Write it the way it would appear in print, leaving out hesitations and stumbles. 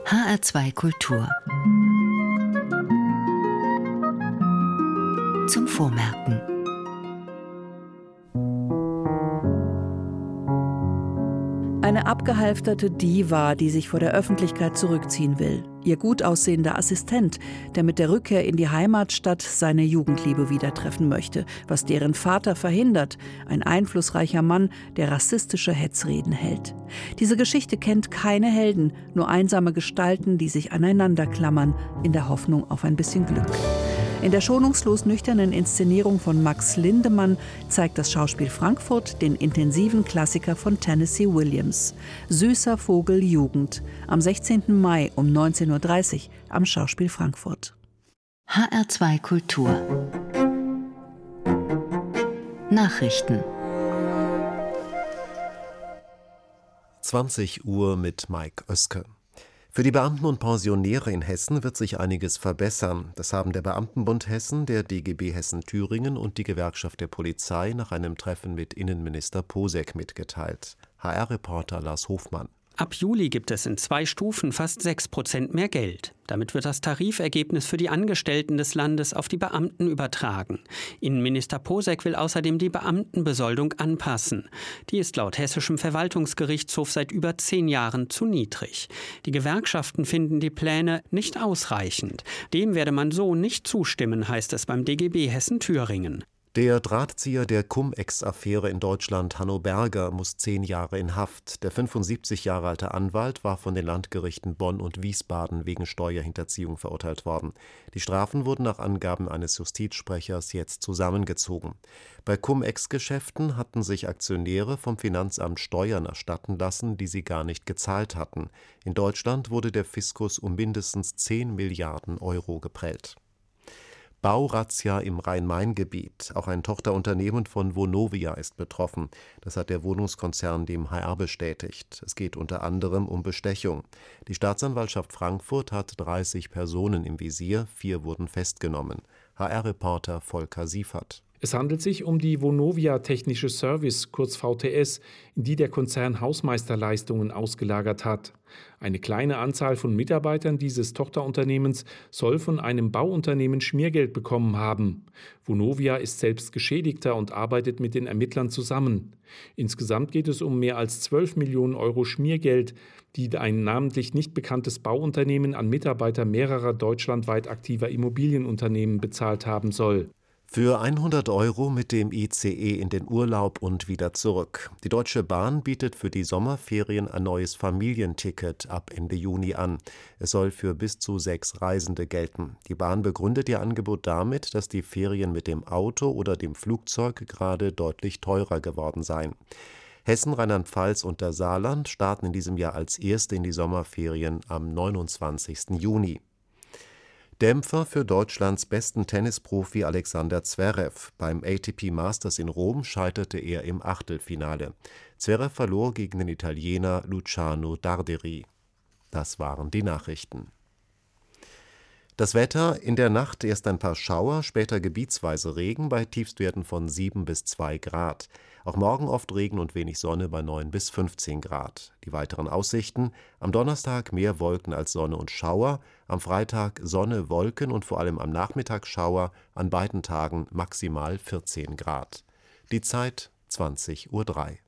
HR2 Kultur. Zum Vormerken. Eine abgehalfterte Diva, die sich vor der Öffentlichkeit zurückziehen will. Ihr gut aussehender Assistent, der mit der Rückkehr in die Heimatstadt seine Jugendliebe wieder treffen möchte, was deren Vater verhindert. Ein einflussreicher Mann, der rassistische Hetzreden hält. Diese Geschichte kennt keine Helden, nur einsame Gestalten, die sich aneinander klammern, in der Hoffnung auf ein bisschen Glück. In der schonungslos nüchternen Inszenierung von Max Lindemann zeigt das Schauspiel Frankfurt den intensiven Klassiker von Tennessee Williams. Süßer Vogel Jugend. Am 16. Mai um 19:30 Uhr am Schauspiel Frankfurt. HR2 Kultur. Nachrichten. 20 Uhr mit Mike Oeske. Für die Beamten und Pensionäre in Hessen wird sich einiges verbessern. Das haben der Beamtenbund Hessen, der DGB Hessen-Thüringen und die Gewerkschaft der Polizei nach einem Treffen mit Innenminister Posek mitgeteilt. HR-Reporter Lars Hofmann. Ab Juli gibt es in 2 Stufen fast 6% mehr Geld. Damit wird das Tarifergebnis für die Angestellten des Landes auf die Beamten übertragen. Innenminister Posek will außerdem die Beamtenbesoldung anpassen. Die ist laut Hessischem Verwaltungsgerichtshof seit über 10 Jahren zu niedrig. Die Gewerkschaften finden die Pläne nicht ausreichend. Dem werde man so nicht zustimmen, heißt es beim DGB Hessen-Thüringen. Der Drahtzieher der Cum-Ex-Affäre in Deutschland, Hanno Berger, muss 10 Jahre in Haft. Der 75 Jahre alte Anwalt war von den Landgerichten Bonn und Wiesbaden wegen Steuerhinterziehung verurteilt worden. Die Strafen wurden nach Angaben eines Justizsprechers jetzt zusammengezogen. Bei Cum-Ex-Geschäften hatten sich Aktionäre vom Finanzamt Steuern erstatten lassen, die sie gar nicht gezahlt hatten. In Deutschland wurde der Fiskus um mindestens 10 Milliarden Euro geprellt. Baurazzia im Rhein-Main-Gebiet. Auch ein Tochterunternehmen von Vonovia ist betroffen. Das hat der Wohnungskonzern dem HR bestätigt. Es geht unter anderem um Bestechung. Die Staatsanwaltschaft Frankfurt hat 30 Personen im Visier, 4 wurden festgenommen. HR-Reporter Volker Siefert. Es handelt sich um die Vonovia Technische Service, kurz VTS, in die der Konzern Hausmeisterleistungen ausgelagert hat. Eine kleine Anzahl von Mitarbeitern dieses Tochterunternehmens soll von einem Bauunternehmen Schmiergeld bekommen haben. Vonovia ist selbst Geschädigter und arbeitet mit den Ermittlern zusammen. Insgesamt geht es um mehr als 12 Millionen Euro Schmiergeld, die ein namentlich nicht bekanntes Bauunternehmen an Mitarbeiter mehrerer deutschlandweit aktiver Immobilienunternehmen bezahlt haben soll. Für 100 € mit dem ICE in den Urlaub und wieder zurück. Die Deutsche Bahn bietet für die Sommerferien ein neues Familienticket ab Ende Juni an. Es soll für bis zu 6 Reisende gelten. Die Bahn begründet ihr Angebot damit, dass die Ferien mit dem Auto oder dem Flugzeug gerade deutlich teurer geworden seien. Hessen, Rheinland-Pfalz und der Saarland starten in diesem Jahr als erste in die Sommerferien am 29. Juni. Dämpfer für Deutschlands besten Tennisprofi Alexander Zverev. Beim ATP Masters in Rom scheiterte er im Achtelfinale. Zverev verlor gegen den Italiener Luciano Darderi. Das waren die Nachrichten. Das Wetter: in der Nacht erst ein paar Schauer, später gebietsweise Regen bei Tiefstwerten von 7 bis 2 Grad. Auch morgen oft Regen und wenig Sonne bei 9 bis 15 Grad. Die weiteren Aussichten: am Donnerstag mehr Wolken als Sonne und Schauer, am Freitag Sonne, Wolken und vor allem am Nachmittag Schauer, an beiden Tagen maximal 14 Grad. Die Zeit 20:03 Uhr.